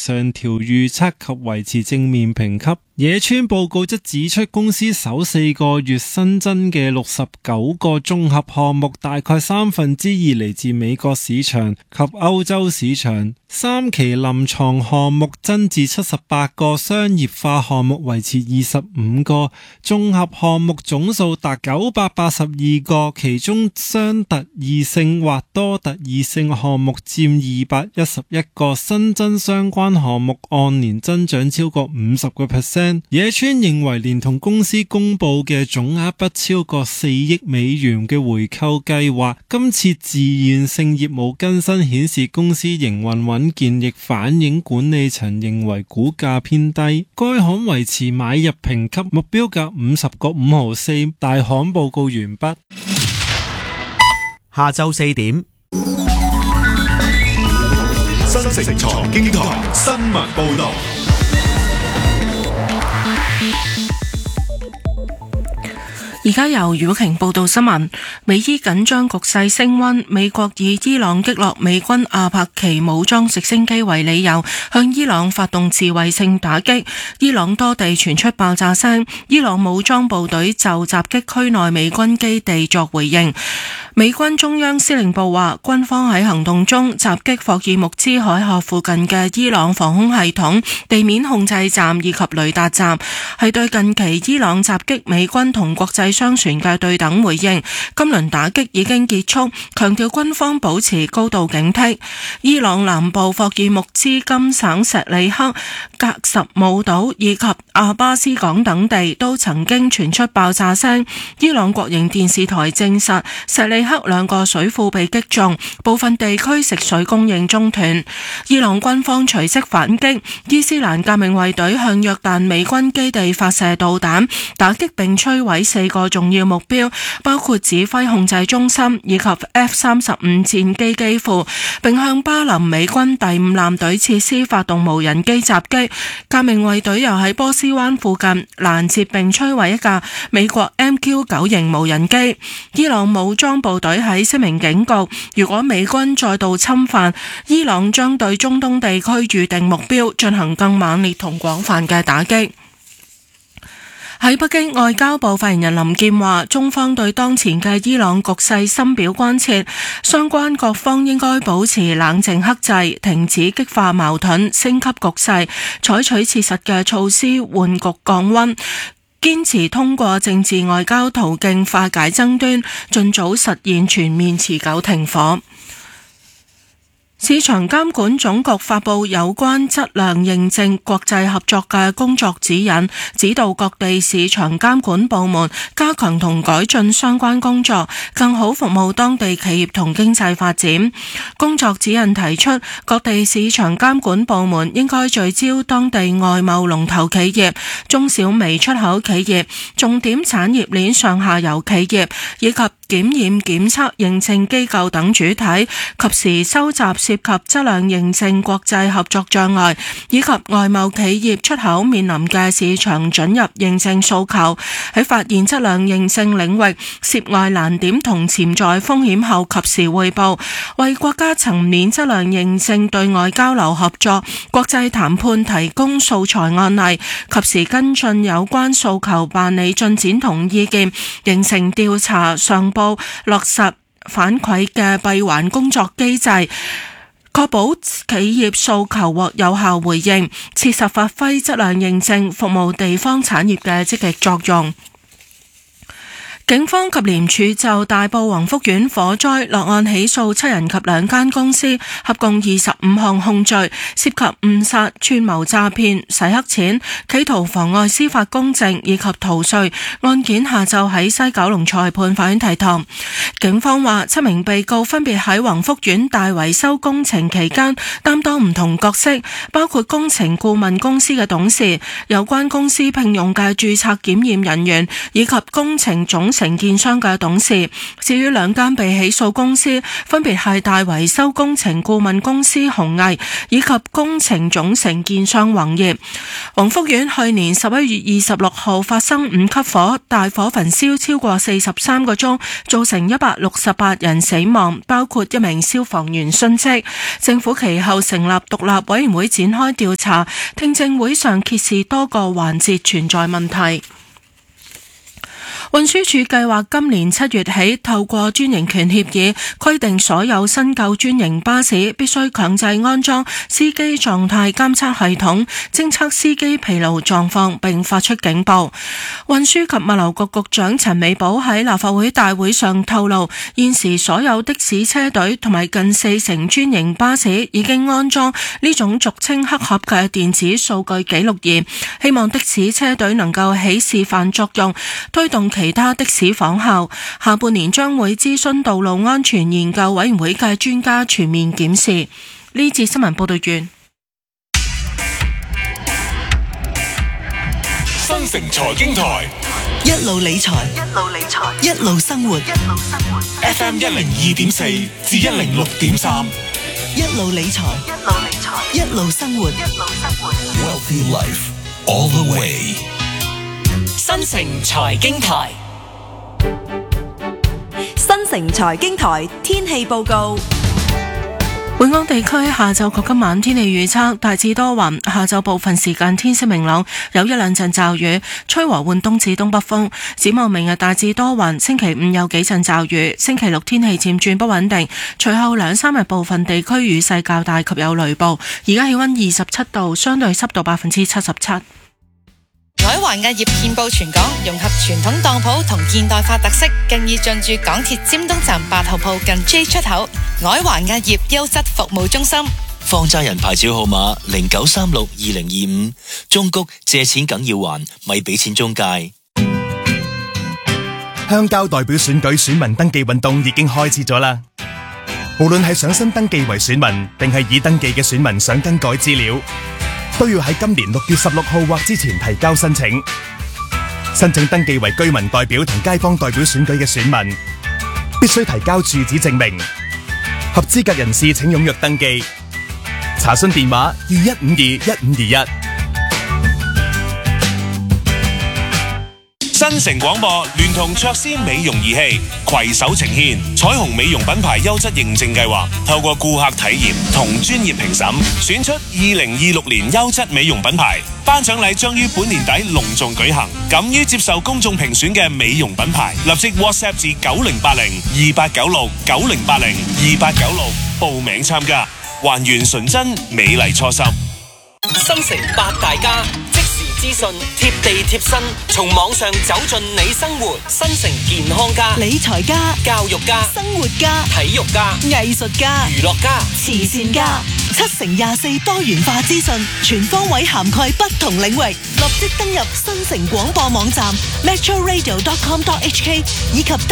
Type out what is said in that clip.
上調預測及維持正面評級。野村報告則指出，公司首4個月新增嘅69個綜合項目，大概2/3嚟自美國市場及歐洲市場。3期臨床項目增至78個，商業化項目維持25個，綜合項目總數達982個，其中雙特異性或多特異性項目佔211個，新增相關項目按年增長超過50%。野村認為，連同公司公布嘅總額不超過4億美元嘅回購計劃，今次自願性業務更新顯示公司營運穩健，亦反映管理層認為股價偏低。該行維持買入評級目標價50個5毫4。大行報告完畢。 下晝4點， 新城財經台新聞報道。 而家由余寶瓊報道新聞。美伊緊張局勢升溫，美國以伊朗擊落美軍阿帕奇武裝直升機為理由，向伊朗發動自衛性打擊。伊朗多地傳出爆炸聲，伊朗武裝部隊就襲擊區內美軍基地作回應。美軍中央司令部話，軍方喺行動中襲擊霍爾木茲海峽附近嘅伊朗防空系統、地面控制站以及雷達站，係對近期伊朗襲擊美軍同國際商船嘅對等回應。今輪打擊已經結束，強調軍方保持高度警惕。伊朗南部霍爾木茲金省石里克、格什姆島以及阿巴斯港等地都曾經傳出爆炸聲。伊朗國營電視台證實，石里克2個水庫被擊中，部分地區食水供應中斷。伊朗軍方隨即反擊，伊斯蘭革命衛隊向約旦美軍基地發射導彈，打擊並摧毀4個重要目標，包括指揮控制中心以及 F-35 戰機機庫，並向巴林美軍第5艦隊設施發動無人機襲擊。革命衛隊又喺波斯灣附近攔截並摧毀一架美國 MQ-9 型無人機。伊朗武裝部隊喺聲明警告，如果美軍再度侵犯，伊朗將對中東地區預定目標進行更猛烈同廣泛嘅打擊。喺北京，外交部發言人林健話，中方對當前嘅伊朗局勢深表關切，相關各方應該保持冷靜克制，停止激化矛盾、升級局勢，採取切實嘅措施緩局降溫，堅持通過政治外交途徑化解爭端，盡早實現全面持久停火。市場監管總局發布有關質量認證國際合作嘅工作指引，指導各地市場監管部門加強同改進相關工作，更好服務當地企業同經濟發展。工作指引提出，各地市場監管部門應該聚焦當地外貿龍頭企業、中小微出口企業、重點產業鏈上下游企業以及檢驗檢測認證機構等主體，及時收集涉及質量認證國際合作障礙以及外貿企業出口面臨嘅市場准入認證訴求，喺發現質量認證領域涉外難點同潛在風險後及時匯報，為國家層面質量認證對外交流合作、國際談判提供素材案例，及時跟進有關訴求辦理進展同意見，形成調查上報落實反饋嘅閉環工作機制，確保企業訴求獲有效回應，切實發揮質量認證服務地方產業嘅積極作用。警方及廉署就大埔宏福苑火災落案起訴7人及2間公司，合共25項控罪，涉及誤殺、串謀詐騙、洗黑錢、企圖妨礙司法公正以及逃稅。案件下晝喺西九龍裁判法院提堂。警方話7名被告分別喺宏福苑大維修工程期間擔當唔同角色，包括工程顧問公司嘅董事、有關公司聘用嘅註冊檢驗人員以及工程總程建商嘅董事。至於兩間被起訴公司，分別係大維修工程顧問公司鴻毅以及工程總承建商宏業。宏福苑去年11月26號發生5級火，大火焚燒超過43個鐘，造成168人死亡，包括一名消防員殉職。政府其後成立獨立委員會展開調查，聽證會上揭示多個環節存在問題。運輸署計劃今年7月起透過專營權協議規定所有新舊專營巴士必須強制安裝司機狀態監測系統，偵測司機疲勞狀況並發出警報。運輸及物流局局長陳美寶喺立法會大會上透露，現時所有的士車隊同埋近40%專營巴士已經安裝呢種俗稱黑盒嘅電子數據記錄儀，希望的士車隊能夠起示範作用，推動其他的士仿效。下半年將會諮詢道路安全研究委員會嘅專家全面檢視。呢節新聞報道完。 新城財經台一路理財，一路生活。 FM 102.4至106.3， 一路理財，一路生活。 Wealthy Life all the way。 新城財經台， 新城財經台天氣報告。 本港地區下晝及今晚天氣預測大致多雲，下晝部分時間天色明朗，有一兩陣驟雨，吹和緩東至東北風。展望明日大致多雲，星期5有幾陣驟雨，星期6天氣漸轉不穩定，隨後2-3日部分地區雨勢較大及有雷暴。而家氣溫27度，相對濕度77%。 海環藝業遍佈全港，融合傳統當鋪同現代化特色，更已進駐港鐵尖東站8號鋪近 J 出口。海環藝業優質服務中心， 放債人牌照號碼09362025，中谷借錢梗要還，咪俾錢中介。 鄉郊代表選舉選民登記運動已經開始咗啦。無論係想新登記為選民，定係已登記嘅選民想更改資料，都要喺今年6月16號或之前提交申請。申請登記為居民代表同街坊代表選舉嘅選民，必須提交住址證明。合資格人士請踴躍登記。查詢電話21521521。 新城廣播聯同卓斯美容儀器攜手呈現彩虹美容品牌優質認證計劃，透過顧客體驗同專業評審，選出2026年優質美容品牌。頒獎禮將於本年底隆重舉行，敢於接受公眾評選嘅美容品牌，立即 WhatsApp 至9080289690802896報名參加，還原純真美麗初心。 新城八大家，即時資訊，貼地貼身，從網上走進你生活。新城健康家、 理財家、 教育家、 生活家、 體育家、 藝術家、 娛樂家、 慈善家，7乘24多元化資訊，全方位涵蓋不同領域。立即登入新城廣播網站 metroradio.com.hk 以及